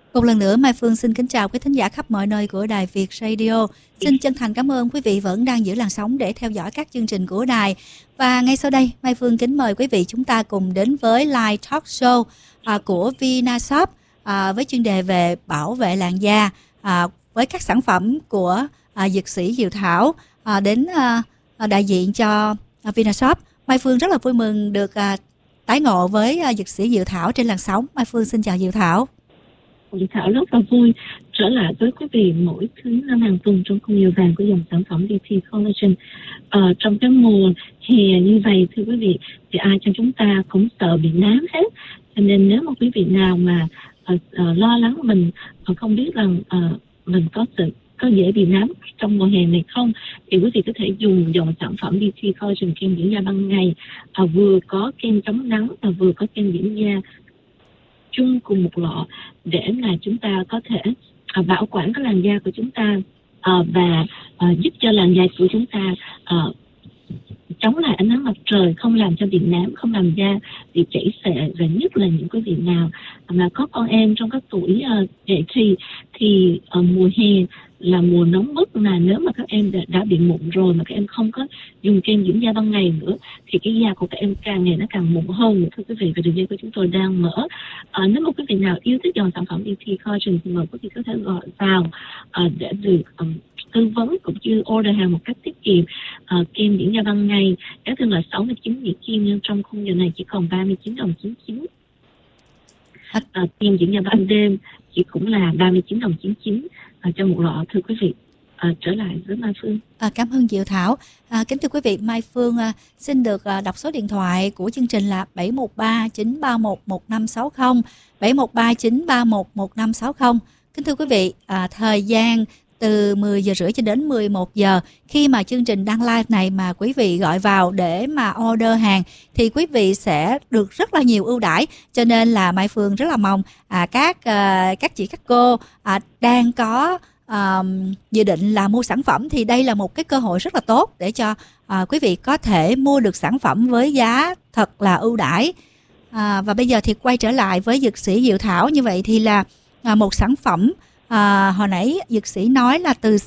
Một lần nữa, Mai Phương xin kính chào quý thính giả khắp mọi nơi của Đài Việt Radio. Xin chân thành cảm ơn quý vị vẫn đang giữ làn sóng để theo dõi các chương trình của đài. Và ngay sau đây, Mai Phương kính mời quý vị chúng ta cùng đến với live talk show của Vinashop với chuyên đề về bảo vệ làn da với các sản phẩm của dược sĩ Diệu Thảo đến đại diện cho Vinashop. Mai Phương rất là vui mừng được tái ngộ với dược sĩ Diệu Thảo trên làn sóng. Mai Phương xin chào Diệu Thảo. Diệu Thảo rất là vui trở lại với quý vị mỗi thứ năm hàng tuần trong khung giờ vàng của dòng sản phẩm DT Collagen. Trong cái mùa hè như vậy thưa quý vị, thì ai trong chúng ta cũng sợ bị nám hết. Cho nên nếu mà quý vị nào mà lo lắng mình không biết rằng mình có dễ bị nám trong mùa hè này không, thì quý vị có thể dùng dòng sản phẩm DT Collagen kem dưỡng da ban ngày, vừa có kem chống nắng và vừa có kem dưỡng da chung cùng một lọ, để mà chúng ta có thể bảo quản cái làn da của chúng ta và giúp cho làn da của chúng ta chống lại ánh nắng mặt trời, không làm cho bị nám, không làm da bị chảy xệ. Và nhất là những quý vị nào mà có con em trong các tuổi dậy thì mùa hè là mùa nóng bức, mà nếu mà các em đã bị mụn rồi mà các em không có dùng kem dưỡng da ban ngày nữa thì cái da của các em càng ngày nó càng mụn hơn nữa thưa quý vị. Và đường dây của chúng tôi đang mở. Nếu mà quý vị nào yêu thích dòng sản phẩm DT Collagen thì mời quý vị có thể gọi vào để được tư vấn cũng như order hàng một cách tiết kiệm. Kem dưỡng da ban ngày giá thường là 69 Mỹ Kim, nhưng trong khung giờ này chỉ còn 39 đồng 99. Kem dưỡng da ban đêm chỉ cũng là 39 đồng 99 cho một lọ thưa quý vị. Trở lại với Mai Phương. Cảm ơn Diệu Thảo. Kính thưa quý vị, Mai Phương xin được đọc số điện thoại của chương trình là 713 931 1560, 713 931 1560. Kính thưa quý vị, thời gian từ 10 giờ rưỡi cho đến 11 giờ, khi mà chương trình đăng live này mà quý vị gọi vào để mà order hàng thì quý vị sẽ được rất là nhiều ưu đãi. Cho nên là Mai Phương rất là mong các chị các cô đang có dự định là mua sản phẩm thì đây là một cái cơ hội rất là tốt để cho quý vị có thể mua được sản phẩm với giá thật là ưu đãi. Và bây giờ thì quay trở lại với dược sĩ Diệu Thảo, như vậy thì là một sản phẩm hồi nãy dược sĩ nói là từ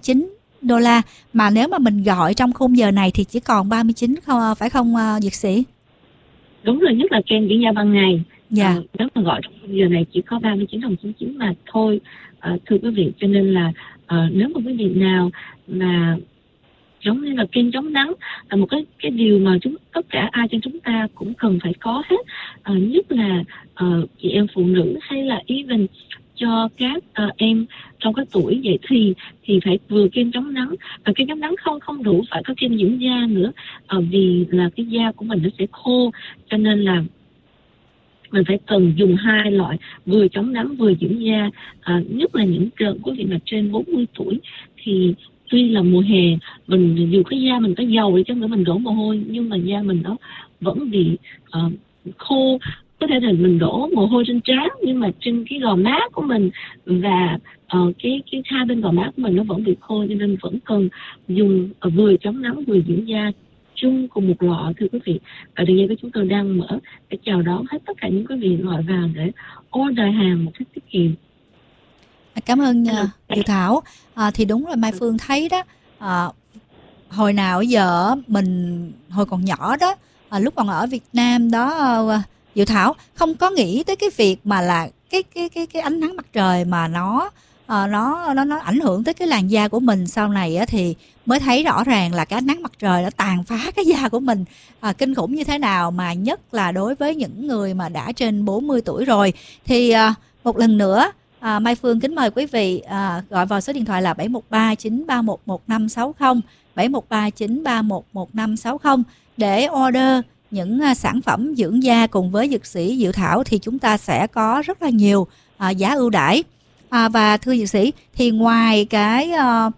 $69, mà nếu mà mình gọi trong khung giờ này thì chỉ còn 39 không, phải không dược sĩ? Đúng rồi, nhất là kem dưỡng da ban ngày. Dạ. Nếu mà gọi trong khung giờ này chỉ có 39 đồng 99 mà thôi thưa quý vị. Cho nên là nếu mà quý vị nào mà giống như là kem chống nắng là một cái điều mà tất cả ai trong chúng ta cũng cần phải có hết, nhất là chị em phụ nữ hay là even cho các em trong cái tuổi dậy thì phải vừa kem chống nắng, và kem chống nắng không đủ, phải có kem dưỡng da nữa, vì là cái da của mình nó sẽ khô, cho nên là mình phải cần dùng hai loại, vừa chống nắng vừa dưỡng da. Nhất là những quý vị mà trên 40 tuổi thì tuy là mùa hè mình dù cái da mình có dầu đi chăng nữa, mình đổ mồ hôi nhưng mà da mình nó vẫn bị khô. Có thể là mình đổ mồ hôi trên trán nhưng mà trên cái gò má của mình và cái hai bên gò má của mình nó vẫn bị khô, cho nên vẫn cần dùng vừa chống nắng vừa dưỡng da chung cùng một lọ thưa quý vị. Và đường dây của chúng tôi đang mở để chào đón hết tất cả những quý vị gọi vào để order hàng một cách tiết kiệm. Cảm ơn Diệu Thảo. Thì đúng là Mai Phương thấy đó, hồi nào giờ hồi còn nhỏ đó, lúc còn ở Việt Nam đó, Diệu Thảo không có nghĩ tới cái việc mà là cái ánh nắng mặt trời mà nó ảnh hưởng tới cái làn da của mình. Sau này á, thì mới thấy rõ ràng là cái ánh nắng mặt trời đã tàn phá cái da của mình kinh khủng như thế nào, mà nhất là đối với những người mà đã trên 40 tuổi rồi. Thì một lần nữa Mai Phương kính mời quý vị gọi vào số điện thoại là 713 931 1560, 713 931 1560 để order những sản phẩm dưỡng da cùng với dược sĩ Diệu Thảo, thì chúng ta sẽ có rất là nhiều giá ưu đãi. Và thưa dược sĩ, thì ngoài cái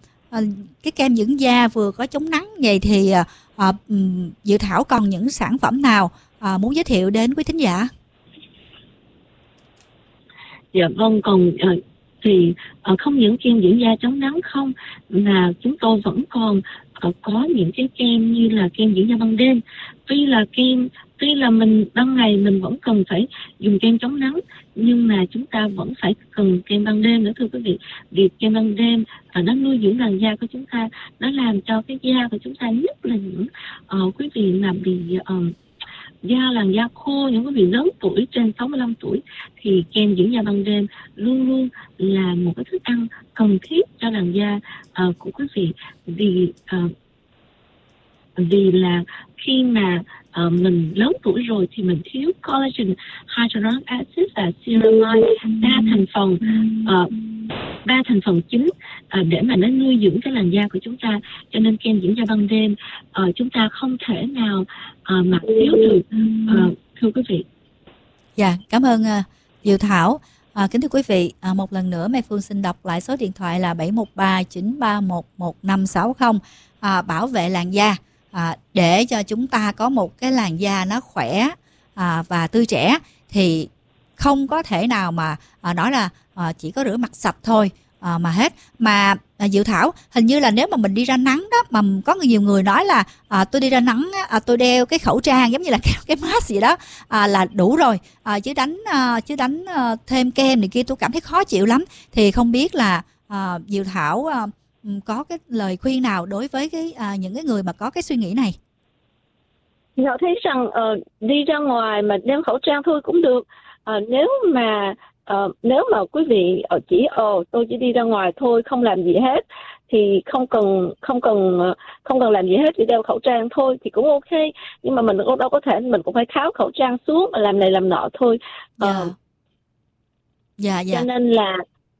kem dưỡng da vừa có chống nắng vậy thì Diệu Thảo còn những sản phẩm nào muốn giới thiệu đến quý thính giả? Dạ vâng, còn thì không những kem dưỡng da chống nắng không, mà chúng tôi vẫn còn có những cái kem như là kem dưỡng da ban đêm. Tuy là mình ban ngày mình vẫn cần phải dùng kem chống nắng, nhưng mà chúng ta vẫn phải cần kem ban đêm nữa thưa quý vị. Vì kem ban đêm nó nuôi dưỡng làn da của chúng ta, nó làm cho cái da của chúng ta, nhất là những quý vị mà bị làn da khô, những quý vị lớn tuổi trên 65 tuổi, thì kem dưỡng da ban đêm luôn luôn là một cái thức ăn cần thiết cho làn da của quý vị. Vì là khi mà mình lớn tuổi rồi thì mình thiếu collagen, hyaluronic acid và ceramide, ba thành phần chính để mà nó nuôi dưỡng cái làn da của chúng ta. Cho nên kem dưỡng da ban đêm chúng ta không thể nào mà thiếu được, thưa quý vị. Dạ, cảm ơn Diệu Thảo. Kính thưa quý vị, một lần nữa Mai Phương xin đọc lại số điện thoại là 713-931-1560. Bảo vệ làn da để cho chúng ta có một cái làn da nó khỏe và tươi trẻ, thì không có thể nào mà nói là chỉ có rửa mặt sạch thôi mà hết. Mà Diệu Thảo, hình như là nếu mà mình đi ra nắng đó, mà có nhiều người nói là tôi đi ra nắng tôi đeo cái khẩu trang giống như là cái mask gì đó là đủ rồi, chứ đánh thêm kem này kia tôi cảm thấy khó chịu lắm. Thì không biết là Diệu Thảo có cái lời khuyên nào đối với những cái người mà có cái suy nghĩ này? Họ thấy rằng đi ra ngoài mà đeo khẩu trang thôi cũng được. Nếu mà quý vị tôi chỉ đi ra ngoài thôi, không làm gì hết, thì không cần làm gì hết, chỉ đeo khẩu trang thôi thì cũng ok. Nhưng mà mình đâu có thể, mình cũng phải tháo khẩu trang xuống mà làm này làm nọ thôi. Dạ. Cho nên là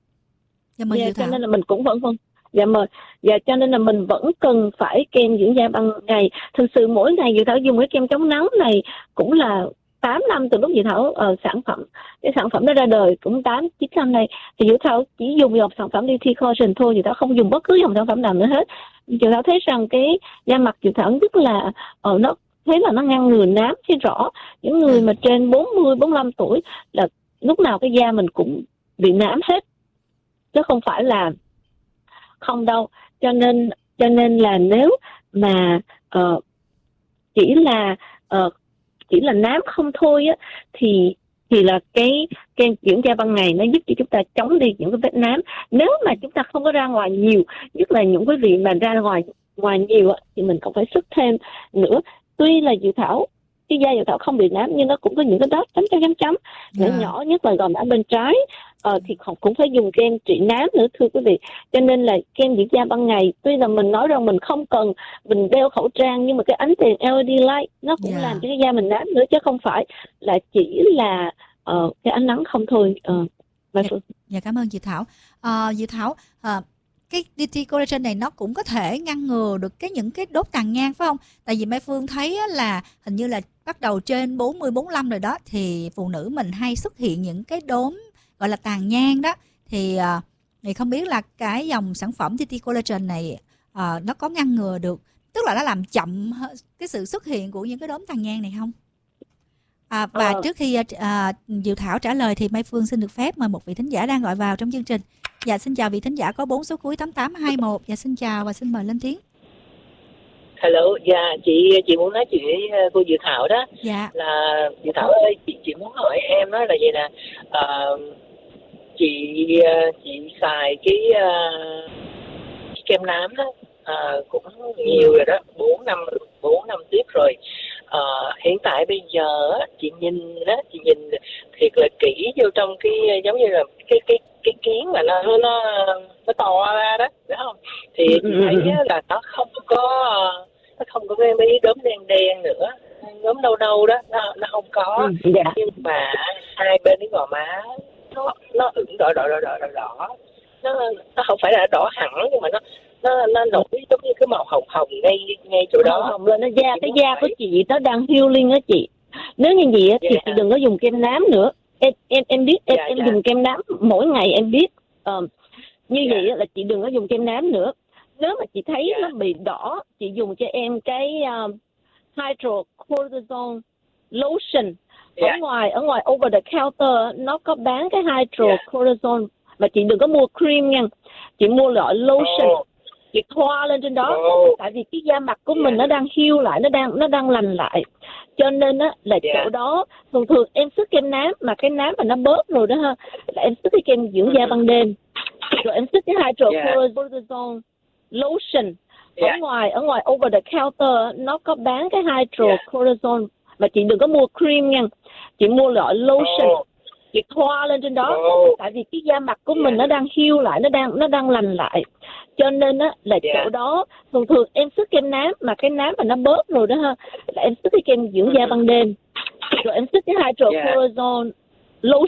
cho nên là mình cũng vẫn cho nên là mình vẫn cần phải kem dưỡng da ban ngày. Thực sự mỗi ngày Diệu Thảo dùng cái kem chống nắng này cũng là 8 năm từ lúc Diệu Thảo cái sản phẩm nó ra đời, cũng 8-9 năm này, thì Diệu Thảo chỉ dùng dòng sản phẩm DT Collagen thôi. Diệu Thảo không dùng bất cứ dòng sản phẩm nào nữa hết. Diệu Thảo thấy rằng cái da mặt Diệu Thảo rất là nó thấy là nó ngăn ngừa nám, thấy rõ. Những người mà trên 40-45 tuổi là lúc nào cái da mình cũng bị nám hết, chứ không phải là không đâu. Cho nên là nếu mà chỉ là nám không thôi á, thì là cái kem dưỡng da ban ngày nó giúp cho chúng ta chống đi những cái vết nám. Nếu mà chúng ta không có ra ngoài nhiều, nhất là những quý vị mà ra ngoài nhiều á, thì mình còn phải sức thêm nữa. Tuy là Diệu Thảo, cái da Diệu Thảo không bị nám, nhưng nó cũng có những cái đốm chấm nhỏ, nhất là gồm ở bên trái, thì cũng phải dùng kem trị nám nữa thưa quý vị. Cho nên là kem dưỡng da ban ngày, tuy là mình nói rằng mình không cần mình đeo khẩu trang, nhưng mà cái ánh đèn LED light nó cũng làm cho cái da mình nám nữa, chứ không phải là chỉ là cái ánh nắng không thôi. Dạ, cảm ơn Diệu Thảo. Diệu Thảo, cái DT Collagen này nó cũng có thể ngăn ngừa được những cái đốt tàn nhang phải không? Tại vì Mai Phương thấy là hình như là bắt đầu trên 40-45 rồi đó, thì phụ nữ mình hay xuất hiện những cái đốm gọi là tàn nhang đó. Thì không biết là cái dòng sản phẩm DT Collagen này nó có ngăn ngừa được, tức là nó làm chậm cái sự xuất hiện của những cái đốm tàn nhang này không? Và trước khi Diệu Thảo trả lời thì Mai Phương xin được phép mời một vị thính giả đang gọi vào trong chương trình. Dạ, xin chào vị thính giả có 4 số cuối 8821. Dạ, xin chào và xin mời lên tiếng. Hello, dạ, chị muốn nói chuyện với cô Diệu Thảo đó. Dạ. Là Diệu Thảo ơi, chị muốn hỏi em đó là vậy nè, chị xài cái kem nám đó cũng nhiều rồi đó, 4 năm tiếp rồi. Hiện tại bây giờ chị nhìn thiệt là kỹ vô trong cái giống như là cái kiến mà nó to ra đó, phải không? Thì chị thấy là nó không có mấy đốm đen nữa, đốm đâu đó nó không có. Nhưng mà hai bên cái gò má nó ửng đỏ, nó không phải là đỏ hẳn, nhưng mà nó nổi giống như cái màu hồng ngay chỗ đó. Hồng lên, cái da của chị nó đang healing á chị. Nếu như vậy thì chị đừng có dùng kem nám nữa. Em biết em dùng kem nám mỗi ngày, em biết. Như vậy là chị đừng có dùng kem nám nữa. Nếu mà chị thấy nó bị đỏ, chị dùng cho em cái hydrocortisone lotion. Ở ngoài over the counter nó có bán cái hydrocortisone mà chị đừng có mua cream nha, chị mua loại lotion, chị thoa lên trên đó. Tại vì cái da mặt của mình nó đang heal lại, nó đang lành lại, cho nên á là chỗ đó thường em sức kem nám, mà cái nám mà nó bớt rồi đó ha, là em sức cái kem dưỡng da ban đêm, rồi em sức cái hydrocortisone lotion. Ở ngoài over the counter nó có bán cái hydrocortisone, mà chị đừng có mua cream nha, chị mua loại lotion, chị thoa lên trên đó. Tại vì cái da mặt của mình nó đang heal lại, nó đang lành lại, cho nên á là chỗ đó thường em sức kem nám, mà cái nám mà nó bớt rồi đó ha, là em sức cái kem dưỡng da ban đêm, rồi em sức cái hydrocortisone